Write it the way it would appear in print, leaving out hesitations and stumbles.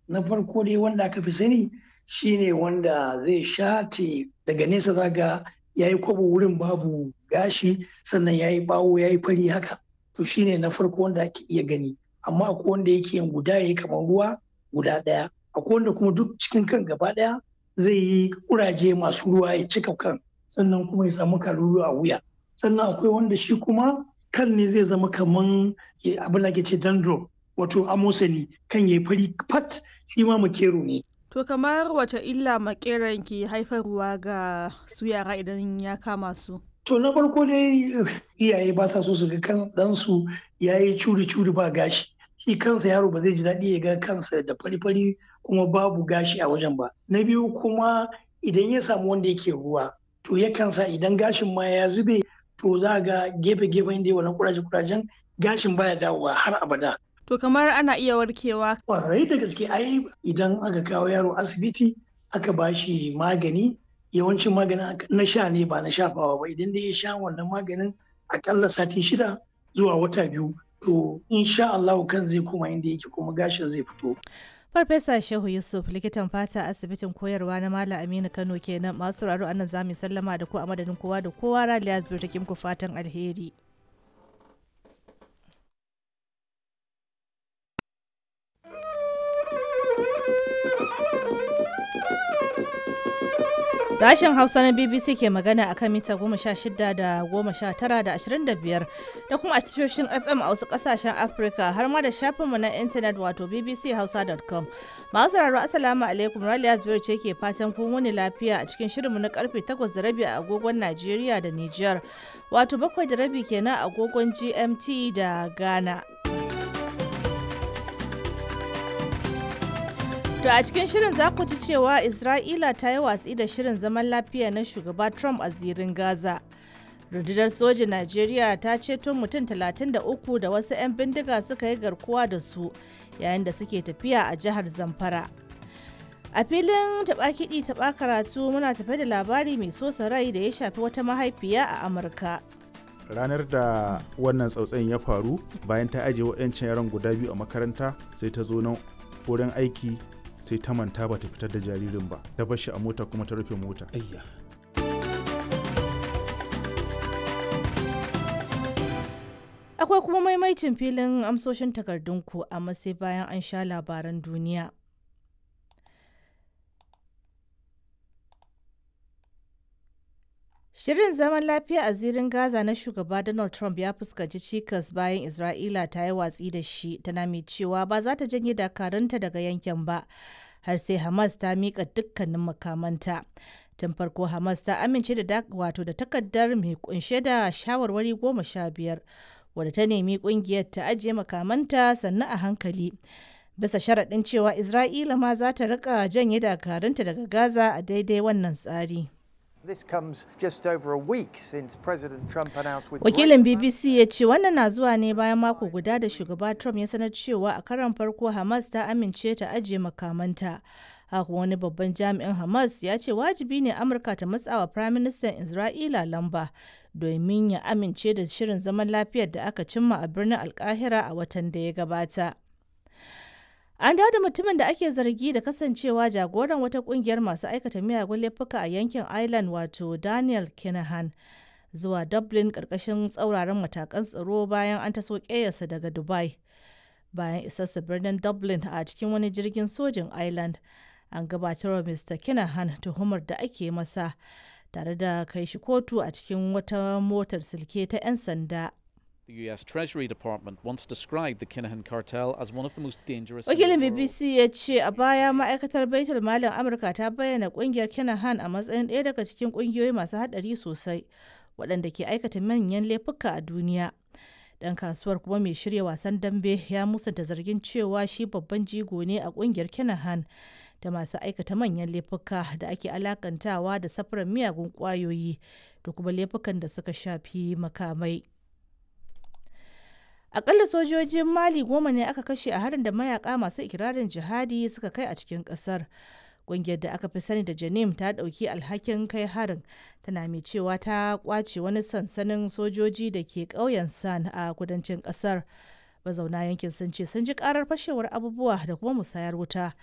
Na farko dai wanda aka fi sani shine wanda zai shate daga nesa zaga ya yi kwabo wurin babu gashi sannan ya yi bawo ya yi fari haka. To shine na farko wanda ake iya gani. Amma akwai wanda yake yin guda ya yi kamar ruwa guda ɗaya. Akwai wanda kuma duk cikin kan gaba ɗaya zai yi kuraje masu ruwa ya cika kan sannan kuma ya samu kalulu a wuya. Sannan akwai wanda shi kuma kan ne zai zama kaman abin da ake ce dandruff wato amosani kan yayi fari fat shi ma makero ne. To kamar wace illa makeran ke haifarwa ga su yara idan ya kama su? To na farko dai iyaye ba sa so su ga kan ɗansu ya yi curi-curi ba gashi. Shi kansa yaro ba zai ji daɗi ya ga kansa da fari-fari kuma babu gashi a wajen ba. Na biyu kuma idan ya samu wanda yake ruwa to yakan sa idan gashin ma ya zube to za ga gefe-gefen da wannan kuraje-kurajen gashin baya dawowa har abada. To kamar ana iya warkewa? Ƙwarai da gaske ai idan aka kawo yaro asibiti aka ba shi magani yawancin maganin na sha ne ba na shafawa ba idan dai ya sha wannan maganin akalla sati 6 zuwa wata 2 to insha Allah kan zai koma inda yake kuma gashin zai fito. Farfesa Shehu Yusuf likitan fata asibitin koyarwa na Malam Aminu Kano kenan masu sauraro anan zamu sallama da ku a madadin kowa da kowa Raliya Zubir take muku fatan alheri. Sashen Hausa na BBC ke magana a kan mita 16 da 19 da 25 da kuma a tashoshin FM a wasu kasashen Afirka har ma da shafinmu na intanet wato bbchausa.com. Masu sauraro Assalamu alaikum Raliya Zubairu ce ke fatan kun wuni lafiya a cikin shirinmu na karfe 8:30 a agogon Najeriya da Nijar wato 7:30 kenan a agogon GMT da Ghana. To a cikin shirin za ku ji cewa Isra'ila ta yi watsi da shirin zaman lafiya na shugaba Trump a zirin Gaza. Rundunar sojin Najeriya ta ceto mutum 33 da wasu 'yan bindiga suka yi garkuwa da su yayin da suke tafiya a jihar Zamfara. A filin taɓa kiɗi taɓa karatu muna tafe da labari mai sosa rai da ya shafi wata mahaifiya a Amurka. Ranar da wannan tsautsayin ya faru bayan ta ajiye waɗancan yaran guda biyu a makaranta sai ta zo nan wurin aiki sai ta manta ba ta fitar da jaririn ba ta bar shi a mota kuma ta rufe mota. Akwai kuma maimaicin filin amsoshin takardunku amma sai bayan an sha labaran duniya. Shirin zaman lafiya a zirin Gaza na shugaba Donald Trump ya fuskanci cikas bayan Isra'ila ta yi watsi da shi tana mai cewa ba za ta janye dakarunta daga yankin ba har sai Hamas ta miƙa dukkanin makamanta. Tun farko Hamas ta amince da takardar mai kunshe da shawarwari 15 wadda ta nemi kungiyar ta ajiye makamanta sannan a hankali. Bisa sharaɗin cewa Isra'ila ma za ta riƙa janye dakarunta daga Gaza a daidai wannan tsari. Wakilin BBC ya ce wannan na zuwa ne bayan mako guda da shugaba Trump ya sanar cewa a karon farko Hamas ta amince ta ajiye makamanta. Haka wani babban jami'in Hamas ya ce wajibi ne Amurka ta matsawa Firaministan Isra'ila lamba domin ya amince da shirin zaman lafiyar da aka cimma a birnin Alkahira a watan da ya gabata. An dawo da mutumin da ake zargi da kasancewa jagoran wata kungiyar masu aikata miyagun laifuka a yankin Ireland wato Daniel Kinahan zuwa Dublin karkashin tsauraran matakan tsaro bayan an taso ƙeyarsa daga Dubai. Bayan isarsa birnin Dublin a cikin wani jirgin sojin Ireland, an gabatar wa Mr. Kinahan tuhumar da ake masa tare da kai shi kotu a cikin wata motar silke ta 'yan sanda. The US Treasury Department once described the Kinahan cartel as one of the most dangerous. Wakilin BBC ya ce a baya ma'aikatar Baitul Malin Amurka ta bayyana kungiyar Kinahan a matsayin ɗaya daga cikin kungiyoyi masu haɗari sosai waɗanda ke aikata manyan laifuka a duniya. Dan kasuwar kuma mai shirya wasan dambe ya musanta zargin cewa shi babban jigo ne a kungiyar Kinahan da masu aikata manyan laifuka da ake alakantawa da safarar miyagun kwayoyi da kuma laifukan da suka shafi makamai. Akalla sojojin Mali 10 ne aka kashe a harin da mayaka masu ikirarin jihadi suka kai a cikin kasar. Ƙungiyar da aka fi sani da Janim ta ɗauki alhakin kai harin, tana mai cewa ta kwace wani sansanin sojoji da ke ƙauyen San a kudancin ƙasar. Mazauna yankin sun ce sun ji ƙarar fashewar abubuwa da kuma musayar wuta